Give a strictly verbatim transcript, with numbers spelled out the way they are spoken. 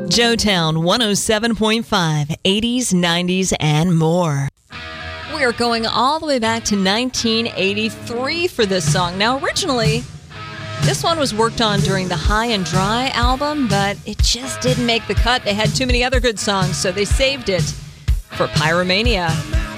Joetown one oh seven point five, eighties, nineties, and more. We are going all the way back to nineteen eighty-three for this song. Now, originally, this one was worked on during the High and Dry album, but it just didn't make the cut. They had too many other good songs, so they saved it for Pyromania.